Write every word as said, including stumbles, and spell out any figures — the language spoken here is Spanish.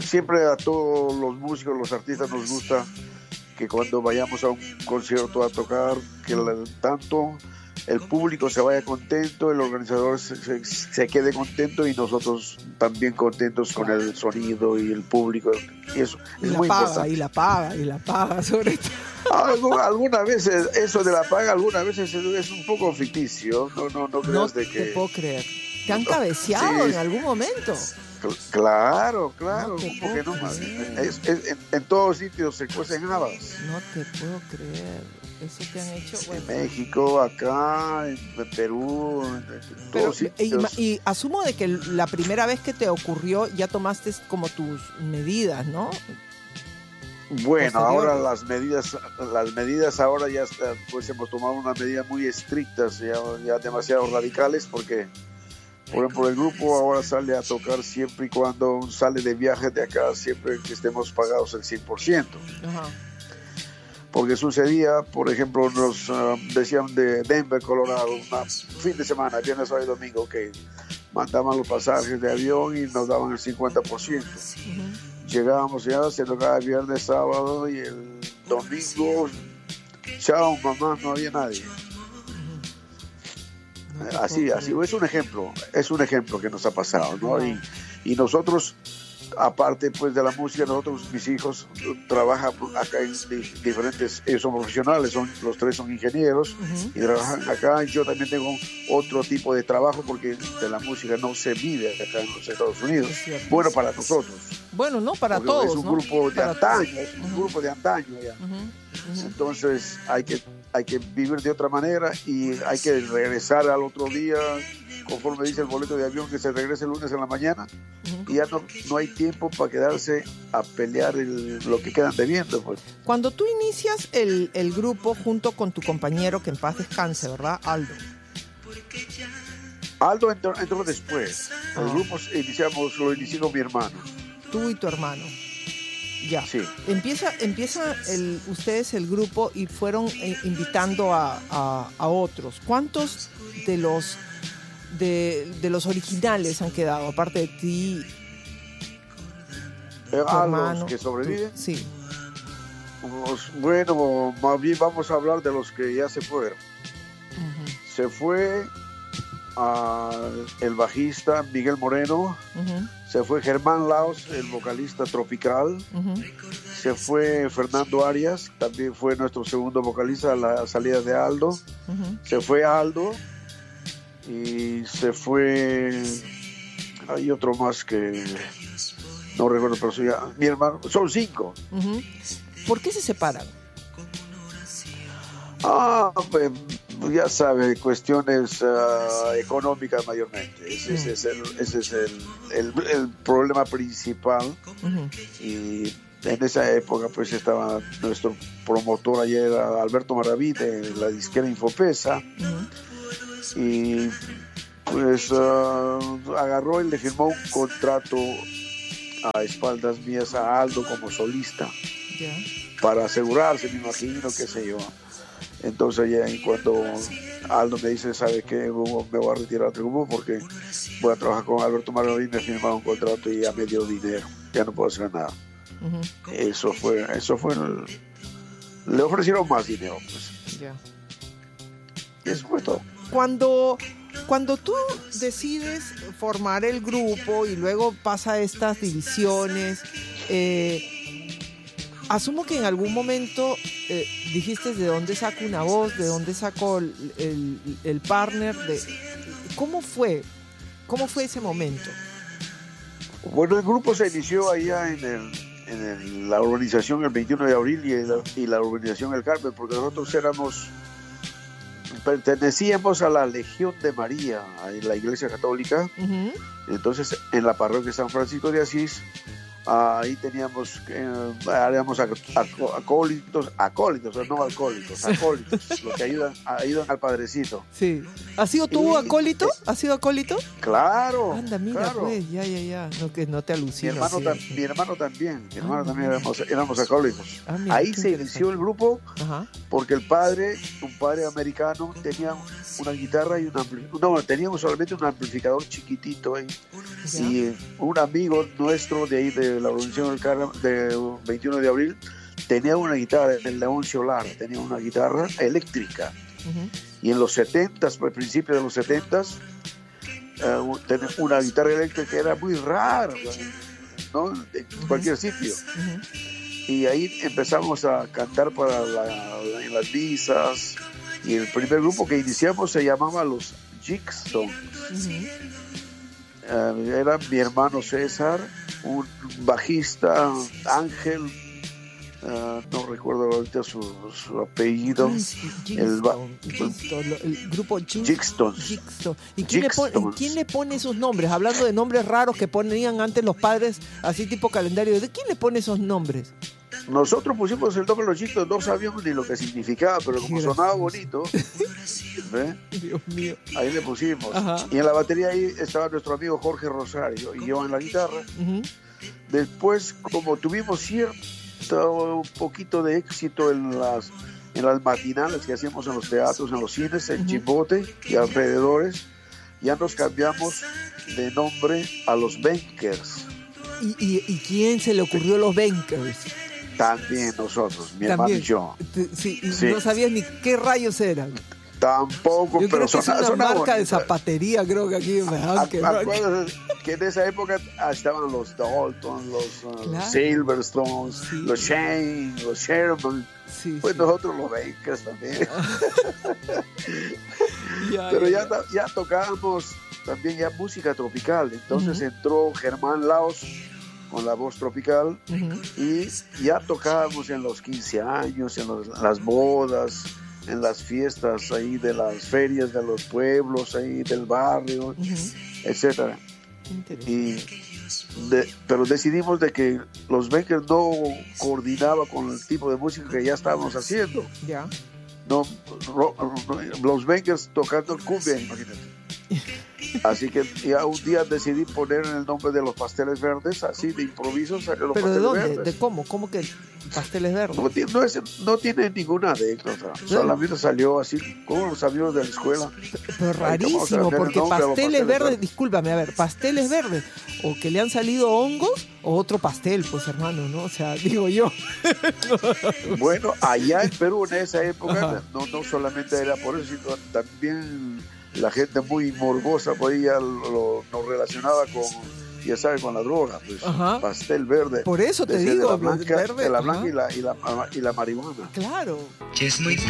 siempre a todos los músicos, los artistas nos gusta que cuando vayamos a un concierto a tocar, que la, tanto el público se vaya contento, el organizador se, se, se quede contento y nosotros también contentos con el sonido y el público. Y eso y es la muy paga, importante. Y la paga, y la paga, sobre todo. Algo, algunas veces, eso de la paga, algunas veces es, es un poco ficticio. No, no, no creas No de que... te puedo creer. ¿Te han cabeceado Sí. en algún momento? Claro, claro, No te como que no puedo más. creer. Es, es, en, en todos sitios se cuecen habas. No te puedo creer. Eso te han hecho. Bueno. En México, acá, en, en Perú, en, en Pero, todos y, sitios. y asumo de que la primera vez que te ocurrió ya tomaste como tus medidas, ¿no? Bueno, posterior. ahora las medidas, las medidas ahora ya está, pues hemos tomado unas medidas muy estrictas, ya, ya demasiado radicales, porque por ejemplo el grupo ahora sale a tocar siempre y cuando sale de viaje de acá, siempre que estemos pagados el cien por ciento. Ajá. Porque sucedía, por ejemplo, nos uh, decían de Denver, Colorado, un fin de semana, viernes, sábado y domingo, que mandaban los pasajes de avión y nos daban el cincuenta por ciento. Uh-huh. Llegábamos ya, se tocaba viernes, sábado y el domingo, chao, mamá, no había nadie. No Así, así, es un ejemplo, es un ejemplo que nos ha pasado, ¿no? Y, y nosotros, aparte pues de la música, nosotros, mis hijos, trabajan acá en diferentes, ellos son profesionales, son, los tres son ingenieros, uh-huh. y trabajan acá. Yo también tengo otro tipo de trabajo porque de la música no se vive acá en los Estados Unidos. Bueno, para nosotros. Bueno, no, para porque todos, es un ¿no? grupo de para antaño, todos. es un Uh-huh. grupo de antaño ya. Uh-huh. Uh-huh. Entonces hay que, hay que vivir de otra manera y hay que regresar al otro día, conforme dice el boleto de avión, que se regrese el lunes en la mañana, uh-huh. y ya no, no hay tiempo para quedarse a pelear el, lo que quedan debiendo. Pues. Cuando tú inicias el, el grupo junto con tu compañero, que en paz descanse, ¿verdad, Aldo? Aldo entró, entró después. Ah. El grupo iniciamos, lo inició con mi hermano. Tú y tu hermano. Ya. Sí. Empieza, empieza el, ustedes el grupo y fueron eh, invitando a, a, a otros. ¿Cuántos de los de, de los originales han quedado, aparte de ti? Eh, a los que sobreviven. Tú, sí. Pues, bueno, más bien vamos a hablar de los que ya se fueron. Uh-huh. Se fue uh, el bajista Miguel Moreno. Uh-huh. Se fue Germán Laos, el vocalista tropical. Uh-huh. Se fue Fernando Arias, también fue nuestro segundo vocalista a la salida de Aldo. Uh-huh. Se fue Aldo y se fue... Hay otro más que no recuerdo, pero soy mi hermano. Son cinco. Uh-huh. ¿Por qué se separan? Ah, pues ya sabe, cuestiones uh, económicas mayormente. Ese, ese es, el, ese es el, el, el problema principal. Uh-huh. Y en esa época pues estaba nuestro promotor ayer, Alberto Maraví, de la disquera Infopesa. Uh-huh. Y pues uh, agarró y le firmó un contrato a espaldas mías a Aldo como solista. Yeah. Para asegurarse, me imagino, qué sé yo. Entonces ya cuando Aldo me dice, ¿sabe qué, Hugo? Me voy a retirar del grupo porque voy a trabajar con Alberto Maraví, me firmaron un contrato y ya me dio dinero, ya no puedo hacer nada. Uh-huh. Eso fue, eso fue el, le ofrecieron más dinero, pues. Yeah. Y eso fue todo. Cuando, cuando tú decides formar el grupo y luego pasa estas divisiones, eh, asumo que en algún momento eh, dijiste de dónde saco una voz, de dónde saco el, el, el partner, de, ¿cómo fue? ¿Cómo fue ese momento? Bueno, el grupo se inició allá en, el, en el, la urbanización el veintiuno de abril y, el, y la urbanización El Carmen, porque nosotros éramos, pertenecíamos a la Legión de María, a la Iglesia Católica. Uh-huh. Entonces en la parroquia San Francisco de Asís, ahí teníamos, eh, éramos acólitos, acólitos, no alcohólicos, acólitos, los que ayudan, ayudan al padrecito. Sí. ¿Has sido tú y, acólito? ¿Has sido acólito? Claro. Anda, mira, claro. Pues, ya, ya, ya. No, que no te alucino. Mi hermano, tam, mi hermano también, mi hermano ah, también éramos, éramos acólitos. Ah, mira, ahí se inició el grupo. Ajá. Porque el padre, un padre americano, tenía una guitarra y un amplificador. No, teníamos solamente un amplificador chiquitito ahí. Ya. Y un amigo nuestro de ahí de la organización del Carna- de veintiuno de abril tenía una guitarra, el Leoncio Lara tenía una guitarra eléctrica. Uh-huh. Y en los setentas, al principio de los setentas, uh, tenía una guitarra eléctrica que era muy rara, ¿no? En Uh-huh. cualquier sitio. Uh-huh. Y ahí empezamos a cantar para la, la, en las misas. Y el primer grupo que iniciamos se llamaba los Jigstones. Uh-huh. Uh, era mi hermano César, un bajista, Ángel, uh, no recuerdo ahorita su, su apellido. El, ba- Jigstone, el grupo Jig- Jigstones. Jigstone. ¿Y quién le, pone, Jigstones. quién le pone esos nombres? Hablando de nombres raros que ponían antes los padres, así tipo calendario, ¿de quién le pone esos nombres? Nosotros pusimos el nombre de los Jigstones, no sabíamos ni lo que significaba, pero como Qué sonaba gracioso. bonito, ¿ve? Dios mío. Ahí le pusimos. Ajá. Y en la batería ahí estaba nuestro amigo Jorge Rosario y yo en la guitarra. Uh-huh. Después, como tuvimos cierto poquito de éxito en las, en las matinales que hacíamos en los teatros, en los cines, en Uh-huh. Chimbote y alrededores, ya nos cambiamos de nombre a los Benkers. ¿Y, y, ¿Y quién se le ocurrió los Benkers? También nosotros, mi hermano y yo. T- Sí, y Sí. no sabías ni qué rayos eran. Tampoco, Yo pero creo que es sona- una sonaba marca de bonito. zapatería, creo que aquí en Mejanque, ¿no? Acuérdate que en esa época estaban los Dalton, los uh, Claro. Silverstones, Sí. los Shane, los Sherman. Sí, Pues sí. nosotros los Bakers también. Ya, Pero ya, ya, ta- ya tocábamos también ya música tropical. Entonces Ujú. entró Germán Laos con la voz tropical Ujú. y ya tocábamos en los quince años, en los- las bodas, en las fiestas ahí de las ferias de los pueblos, ahí del barrio, Ujú. etcétera. Interesante. Y de- pero decidimos de que los Bakers no coordinaba con el tipo de música que ya estábamos haciendo. Ya. No, ro- ro- los Bakers tocando cumbia, imagínate. Así que ya un día decidí poner el nombre de los Pasteles Verdes, así de improviso salió los ¿Pero de Pasteles dónde? Verdes. ¿De cómo? ¿Cómo que pasteles verdes? No, tiene- no es- no tiene ninguna anécdota, solamente salió así con los amigos de la escuela. Pero Ahorita vamos a rarísimo, hacer el porque nombre a los pasteles pasteles verdes, verdes. discúlpame, a ver, pasteles verdes, o que le han salido hongos, o otro pastel, pues hermano, ¿no? O sea, digo yo. Bueno, allá en Perú en esa época Ajá. no, no solamente era por eso, sino también la gente muy morbosa podía lo, lo relacionaba con, ya sabes, con la droga, pues Ajá. pastel verde. Por eso te Decía digo, de la blanca, verde, de la ajá. blanca y la, y la, y la marihuana. Claro. Que es muy